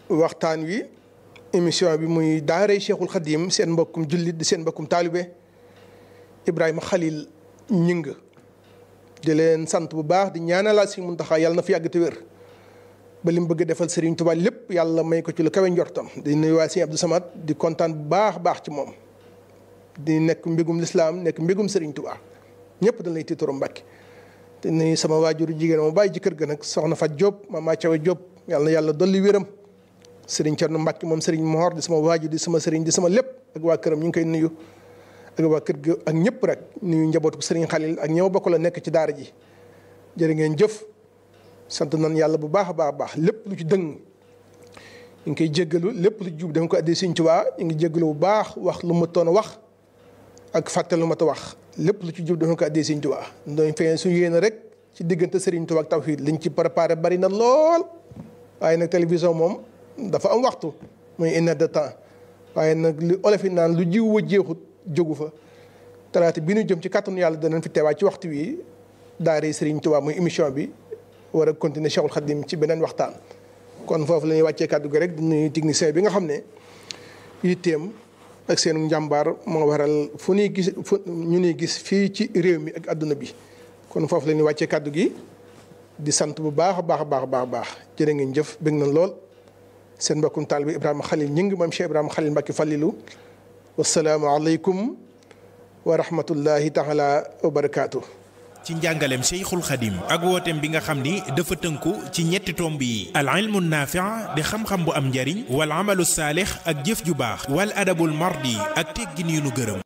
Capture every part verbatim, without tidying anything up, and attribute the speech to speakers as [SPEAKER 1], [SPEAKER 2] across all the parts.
[SPEAKER 1] waxtaan wi émission bi muy daaray Cheikhul Khadim seen mbokkum jullit di seen mbokkum taalibe Ibrahima Khalil Gningue di leen sant bu baax di ñaanal si Muntaxa yàlla na fi yàgg te wér ba li mu bëgg defal Serigne Touba lépp yàlla may ko ci lu kawe njortam di nuyu waa Serigne Abdou Samad di kontaan bu baax a baax ci moom di nekk mbégum lislaam nekk mbégum Serigne Touba ñëpp dañ lay tiitoro Mbàkke te nuyu sama waajuru jigéen ma bàyyi ci kër ga nag soxna Fat Diop Mama Thiaw Diop yàlla na yàlla dolli wéram Serigne Thierno Mbàkke moom Serigne Mor di sama waajur di sama Serigne di sama lépp ak waa këram ñu ngi koy nuyu ak waa kër ga ak ñëpp rek nuyu njabootu Serigne Khalil ak ñëw bokk la nekk ci daara ji jërë ngeen jëf sant nañ yàlla bu baax a baax a baax lépp lu ci dëng ñu ngi koy jéggalu lépp lu ci jub dama ko addee Serigne Touba ñu ngi jéggalu bu baax wax lu ma toon a wax ak fàtte lu ma ta wax lépp lu ci jub dama ko addee Serigne Touba doon feeñ suñu yéene rek ci diggante Serigne Touba ak tawhid liñ ci préparé bari na lool waaye nag télévision moom dafa am waxtu muy une heure de temps waaye nag li olof yi naan lu jiw wa jeexut jógu fa talaata bi ñu jëm ci kàttanu yàlla danañ fi teewaat ci waxtu wi daara Serigne Touba muy émission bi war a continuer Cheikhul Khadim ci beneen waxtaan kon foofu la ñuy wàccee kàddu gi rek di nuyu technicien bi nga xam ne yitteem ak seen njàmbaar moo waral fu ñuy gis fu ñu ñuy gis fii ci réew mi ak adduna bi kon foofu la ñuy wàccee kàddu gi di sant bu baax a baax a baax a baax jërë ngeen jëf bëgg na lool seen mbokkum taal bi Ibrahima Khalil Gningue moom Cheikh Ibrahima Khalil Mbacke Fallilu wasalaamu aleykum wa rahmatullahi taala wa barakaatu.
[SPEAKER 2] ci njàngaleem Cheikhul Khadim ak wooteem bi nga xam ni dafa tënku ci ñetti tomb yi al ilmu naafi' di xam-xam bu am njariñ wal amalu saalix ak jëf ju baax wal adabul mardi ak teggin yu nu gërëm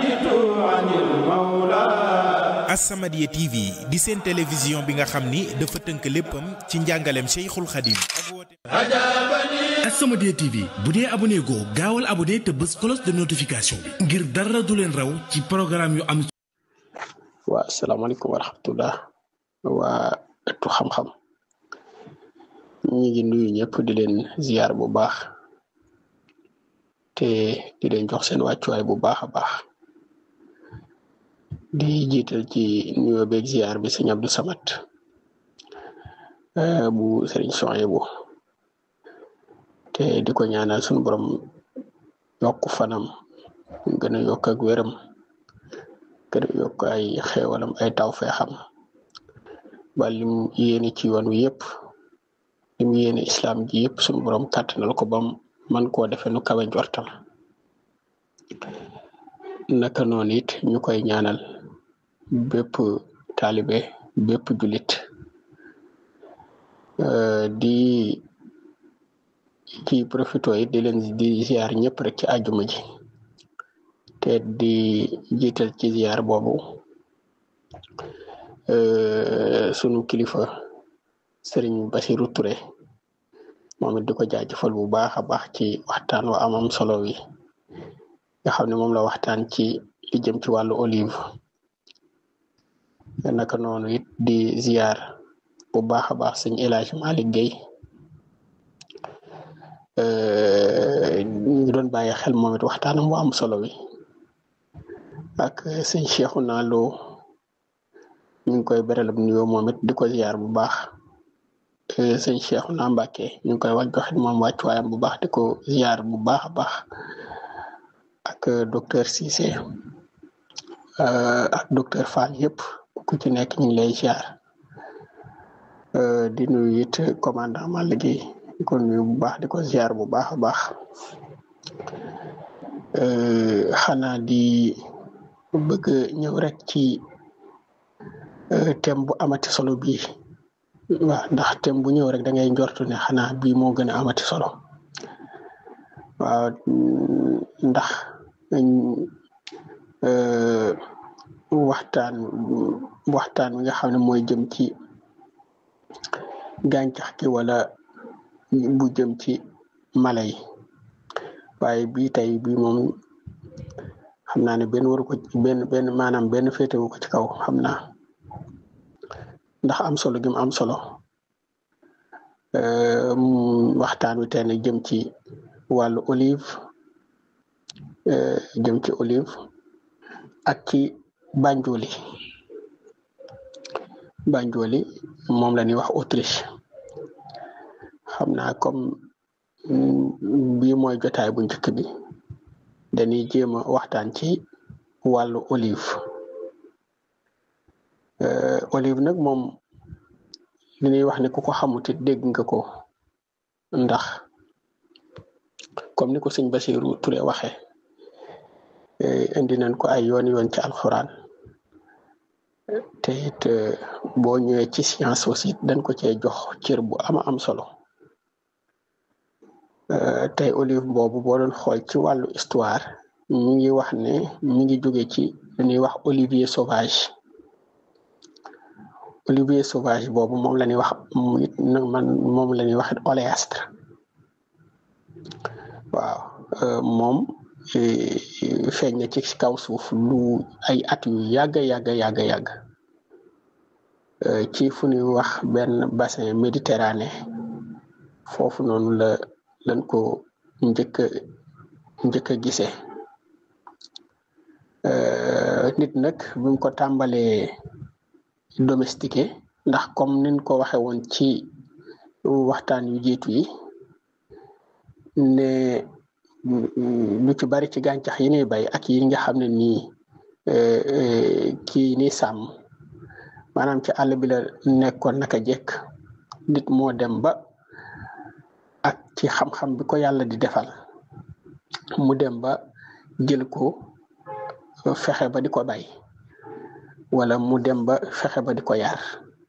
[SPEAKER 2] As-Samadiyya T V di seen télévision bi nga xam ni dafa tënk léppam ci njàngaleem Cheikhul Khadim ak wooteem
[SPEAKER 3] As-Samadiyya T V bu dee abonné goo gaawal abonné te bës cloche de notification bi ngir dara du leen raw ci programme yu am.
[SPEAKER 4] waa asalaamaaleykum wa rahmatullah waa ëttu xam-xam ñu ngi nuyu ñëpp di leen ziar bu baax te di leen jox seen wàccuwaay bu baax a baax di jiital ci nuyoo beeg ziar bi sëñ Abdou Samad bu sëriñ Sohaybu te di ko ñaanal suñu borom yokk fanam gën a yokk ak wéram gën a yokk ay xeewalam ay taw fee xam ba lim yéene ci yoon wi yëpp lim yéene islam ji yëpp suñu borom kàttanal ko bam man koo defee nu kawe njortam naka noonu it ñu koy ñaanal bépp taalibe bépp julit di ci profito yi di leen di ziar ñëpp rek ci àjjuma ji te di jiital ci ziar boobu sunu kilifa Serigne Bassirou Touré moom it di ko jaajëfal bu baax a baax ci waxtaan wa amam solo wi nga xam ne moom la waxtaan ci li jëm ci wàllu olive naka noonu it di ziar bu baax a baax sëñ El Hadj Malick Guèye ñu doon bàyyi xel moom it waxtaanam bu am solo wi ak sëñ Cheikhouna Lo ñu ngi koy beralab nuyoo moom it di ko ziar bu baax sëñ Cheikhouna Mbacké ñu ngi koy wax joxe moom wàccuwaayam bu baax di ko ziar bu baax a baax ak docteur Cissé ak docteur Fall yëpp ku ci nekk ñu ngi lay ziar di nuyu it commandant Malick Guèye di ko nuyu bu baax di ko ziar bu baax a baax xanaa di bëgg ñëw rek ci thème bu amati solo bii waaw ndax thème bu ñëw rek da ngay njortu ne xanaa bii moo gën a amati solo waaw ndax waxtaan waxtaan wi nga xam ne mooy jëm ci gàncax gi wala bu jëm ci mala yi waaye bii tey bii moom xam naa ne benn waru ko benn benn maanaam benn féetewu ko ci kaw xam naa ndax am solo gi mu am solo waxtaan wi tey nag jëm ci wàllu olive jëm ci olive ak ci banjoli banjoli moom la ñuy wax Autriche xam naa comme bii mooy jotaay bu njëkk bi dañuy jéem a waxtaan ci wàllu olive olive nag moom li ñuy wax ne ku ko xamut it dégg nga ko ndax comme ni ko sëñ Basiru Touré waxe indi nañ ko ay yoon yoon ci alxuraan te it boo ñëwee ci science aussi dañ ko cee jox cër bu ama am solo tey olive boobu boo doon xool ci wàllu histoire mi ngi wax ne mi ngi jóge ci li ñuy wax olivier sauvage olivier sauvage boobu moom la ñuy wax man moom la ñuy wax oléastre waaw moom feeñ na ci kaw suuf lu ay at yu yàgg yàgg yàgg yàgg ci fu ñuy wax benn bassin méditerranée foofu noonu la lañ ko njëkk a njëkk a gisee nit nag bi mu ko tàmbalee domestiqué ndax comme niñ ko waxe woon ci waxtaan yu jiitu yi ne lu ci bari ci gàncax yi ñuy bay ak yi nga xam ne nii kii ni sàmm maanaam ci àll bi la nekkoon naka jekk nit moo dem ba ak ci xam-xam bi ko yàlla di defal mu dem ba jël ko fexe ba di ko bay wala mu dem ba fexe ba di ko yar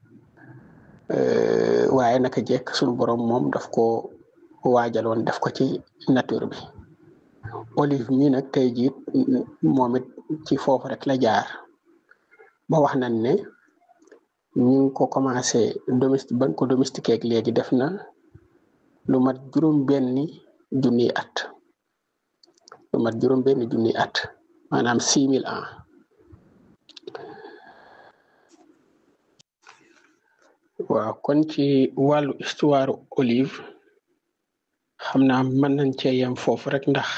[SPEAKER 4] waaye naka jekk suñu borom moom daf ko waajaloon def ko ci nature bi olive mi nag tey jii moom it ci foofu rek la jaar ba wax nañ ne ñu ngi ko commencé domestique ban ko domestiqué ak léegi def na lu mat juróom benni junniy at lu mat juróom benni junniy at maanaam six mille ans waaw kon ci wàllu histoire olive xam naa mën nañ cee yem foofu rek ndax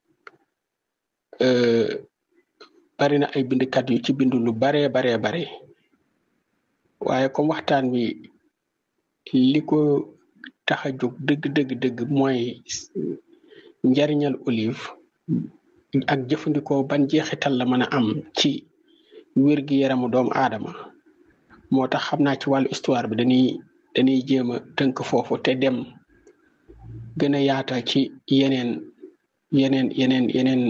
[SPEAKER 4] bari na ay bindkat yu ci bindu lu baree baree bare waaye comme waxtaan wi li ko tax a jóg dëgg dëgg dëgg mooy njariñal olive ak jëfandikoo ban jeexital la mën a am ci wér-gi-yaramu doomu aadama moo tax xam naa ci wàllu histoire bi dañuy dañuy jéem a tënk foofu te dem gën a yaatal ci yeneen yeneen yeneen yeneen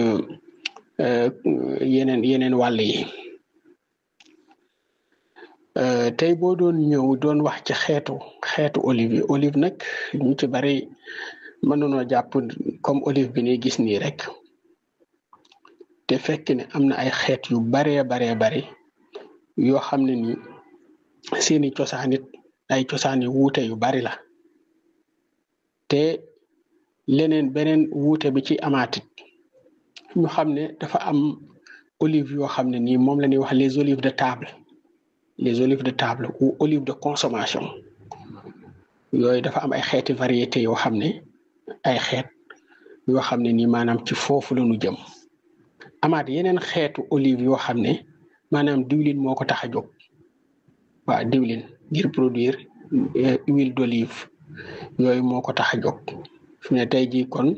[SPEAKER 4] yeneen yeneen wàll yi tey boo doon ñëw doon wax ci xeetu xeetu olive yi olive nag ñu ci bari mënunoo jàpp comme olive bi ni gis nii rek te fekk ne am na ay xeet yu baree baree bari yoo xam ne ni seeni cosaan it ay cosaan yu wuute yu bari la te leneen beneen wuute bi ci amaatit ñu xam ne dafa am olive yoo xam ne nii moom la ñuy wax les olives de table les olives de table ou olives de consommation yooyu dafa am ay xeeti variété yoo xam ne ay xeet yoo xam ne nii maanaam ci foofu la ñu jëm amaat yeneen xeetu olive yoo xam ne maanaam diwlin moo ko tax a jóg waaw diwlin ngir produire huile d'olive yooyu moo ko tax a jóg fi ne tey jii kon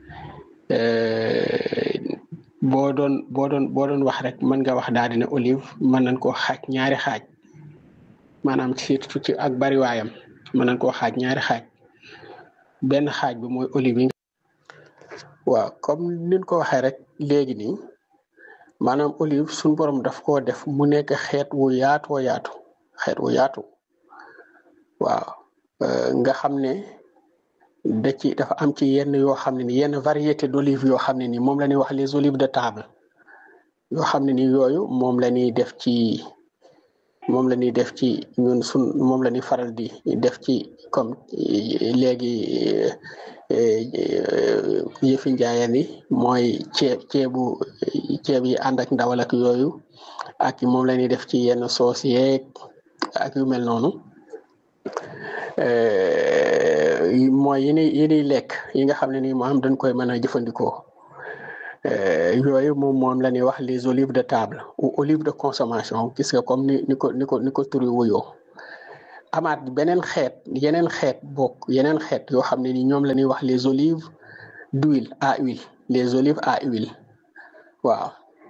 [SPEAKER 4] boo doon boo doon boo doon wax rek mën nga wax daal dina olive mën nañ koo xaaj ñaari xaaj maanaam surtout ci ak bariwaayam mën nañ koo xaaj ñaari xaaj benn xaaj bi mooy olive yi waaw comme niñ ko waxee rek léegi nii maanaam olive suñu borom daf koo def mu nekk xeet wu yaatoo yaatu xeet wu yaatu waaw nga xam ne da ci dafa am ci yenn yoo xam ne ni yenn variété d'olive yoo xam ne ni moom la ñuy wax les olives de table yoo xam ne ni yooyu moom la ñuy def ci moom la ñuy def ci ñun sun moom la ñuy faral di def ci comme léegi yëfi njaayeen yi mooy ceeb ceebu ceeb yi ànd ak ndawal ak yooyu ak moom la ñuy def ci yenn soos yeeg ak yu mel noonu mooy yi ñuy yi ñuy lekk yi nga xam ne nii moo am dañ koy mën a jëfandikoo yooyu moom moom la ñuy wax les olives de table ou olives de consommation gis nga comme ni ni ko ni ko ni ko turi wuyoo amaat beneen xeet yeneen xeet bokk yeneen xeet yoo xam ne ni ñoom la ñuy wax les olives d'huile à huile les olives à huile waaw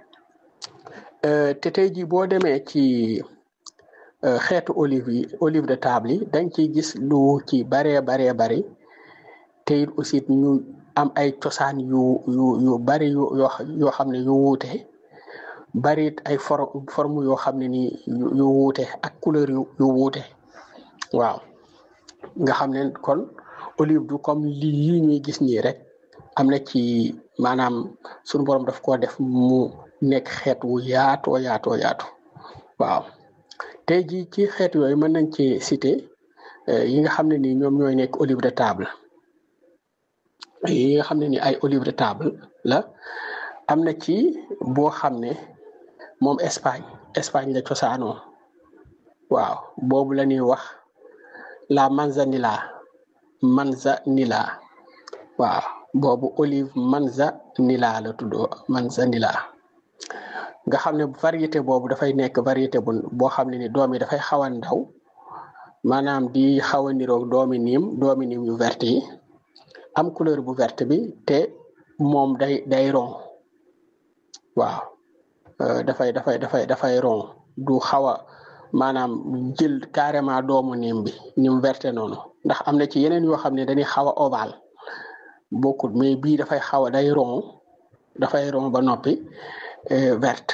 [SPEAKER 4] te tey jii boo demee ci xeetu olive yi olive de table yi dañ ciy gis lu ci baree baree bari te it aussi ñu am ay cosaan yu yu yu bari yu yoo xam ne yu wuute bari ay for forme yoo xam ne ni yu wuute ak couleur yu yu wuute waaw nga xam ne kon olive du comme lii yi ñuy gis nii rek am na ci maanaam sunu borom daf koo def mu nekk xeet wu yaatoo yaatoo yaatu waaw tey jii ci xeet yooyu mën nañ ci citer yi nga xam ne ni ñoom ñooy nekk olive de table yi nga xam ne ni ay olive de table la am na ci boo xam ne moom Espagne Espagne la cosaanoo waaw boobu la ñuy wax la manzanilla manzanilla waaw boobu olive manzanilla la tuddoo manzanilla nga xam ne variété boobu dafay nekk variété bu boo xam ne ni doom yi dafay xaw a ndaw maanaam di xaw a niroog doomi niim doomi niim yu verte yi am couleur bu verte bi te moom day day rond waaw dafay dafay dafay dafay rond du xaw a maanaam jël carrément doomu niim bi niim verte noonu ndax am na ci yeneen yoo xam ne dañuy xaw a ovale bokkut mais bii dafay xaw a day rond dafay rond ba noppi verte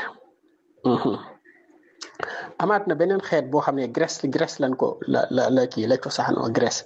[SPEAKER 4] amaat na beneen xeet boo xam ne Grèce Grèce lañ ko la la la kii la cosaanoo Grèce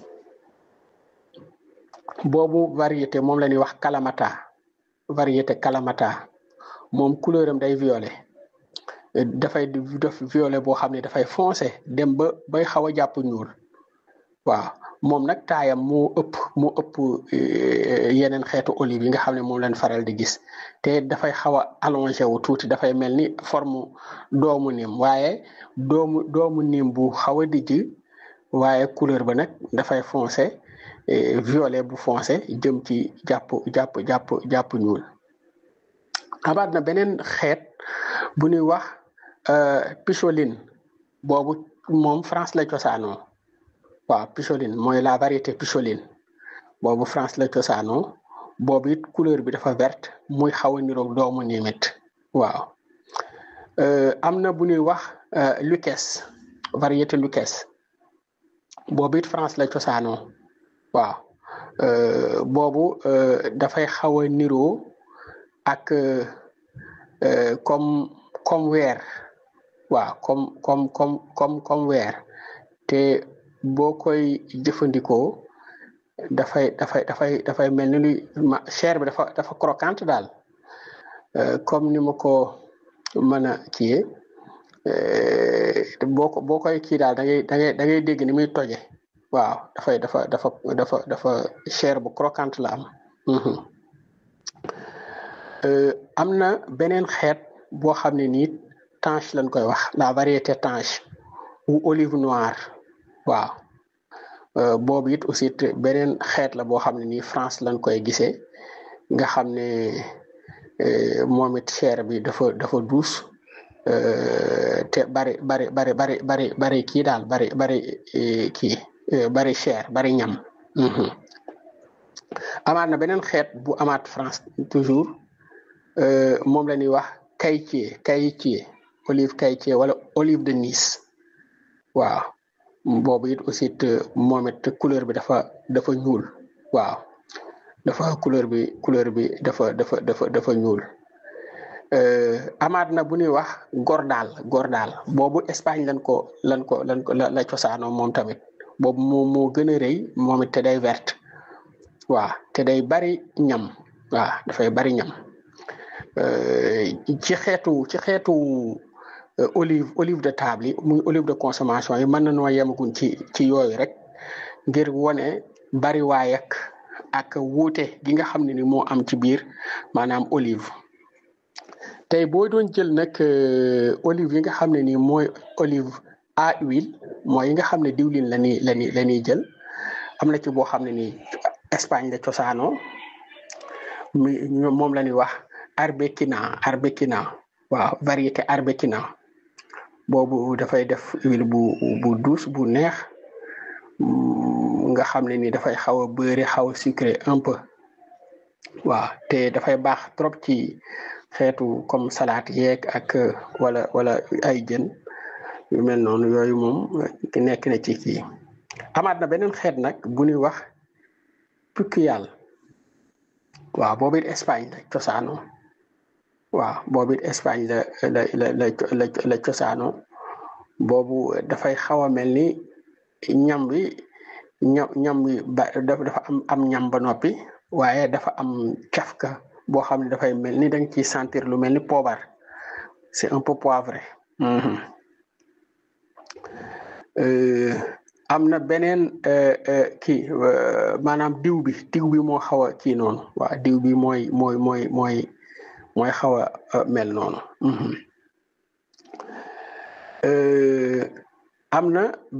[SPEAKER 4] boobu variété moom la ñuy wax Kalamata variété Kalamata moom couleur am day violet dafay def violet boo xam ne dafay foncé dem ba bay xaw a jàpp ñuul waaw moom nag taayam moo ëpp moo ëpp yeneen xeetu olive yi nga xam ne moom lañ faral di gis te dafay xaw a allongé wu tuuti dafay mel ni forme doomu niim waaye doomu doomu niim bu xaw a dijj waaye couleur ba nag dafay foncé violet bu foncé jëm ci jàpp jàpp jàpp jàpp ñuul amaat na beneen xeet bu ñuy wax picholine boobu moom France la cosaanoo waaw picholine mooy la variété picholine boobu France la cosaanoo boobu it couleur bi dafa verte muy xaw a niroog doomu niimit waaw am na bu ñuy wax Lucas variété Lucas boobu it France la cosaanoo waaw boobu dafay xaw a niroo ak comme comme weer waaw comme comme comme comme comme weer te boo koy jëfandikoo dafay dafay dafay dafay mel ni luy chair bi dafa dafa croquante daal comme ni ma ko mën a kiyee boo ko boo koy kii daal da ngay da ngay da ngay dégg ni muy toje waaw dafay dafa dafa dafa dafa chair bu croquante la am am na beneen xeet boo xam ne nii tanche lañ koy wax la variété tanche ou olive noire waaw boobu it aussi beneen xeet la boo xam ne nii France lañ koy gisee nga xam ne moom it chair bi dafa dafa douce te bari bari bari bari bari bari kii daal bari bari kii bari chair bari ñam amaat na beneen xeet bu amaat France toujours moom la ñuy wax caïtier caïtier olive caïtier wala olive de Nice waaw boobu it aussi moom it couleur bi dafa dafa ñuul waaw dafa couleur bi couleur bi dafa dafa dafa dafa ñuul amaat na bu ñuy wax gordal gordal boobu Espagne lañ ko lañ ko lañ ko la cosaanoo moom tamit boobu moo moo gën a rëy moom it te day verte waaw te day bari ñam waaw dafay bari ñam ci xeetu ci xeetu olive olive de table yi muy olive de consommation yi mën na noo yemagun ci ci yooyu rek ngir wone bari waay ak ak wuute gi nga xam ne ni moo am ci biir maanaam olive tey boo doon jël nag olive yi nga xam ne ni mooy olive à huile mooy yi nga xam ne diwlin la ñuy la ñuy la ñuy jël am na ci boo xam ne ni Espagne la cosaanoo mi moom la ñuy wax arbequina arbequina waaw variété arbequina boobu dafay def huile bu bu douce bu neex nga xam ne ni dafay xaw a beurre xaw a sucré un peu waaw te dafay baax trop ci xeetu comme salade yeeg ak wala wala ay jën yu mel noonu yooyu moom nekk na ci kii amaat na beneen xeet nag bu ñuy wax pucuyal waaw boobu it Espagne la cosaano waaw boobu it Espagne la la la la la cosaano boobu dafay xaw a mel ni ñam bi ñam ñam bi ba dafa am am ñam ba noppi waaye dafa am cafka boo xam ne dafay mel ni da nga ciy sentir lu mel ni poobar c'est un peu poivré. am na beneen kii maanaam diw bi diw bi moo xaw a kii noonu waaw diw bi mooy mooy mooy mooy mooy xaw a mel noonu am na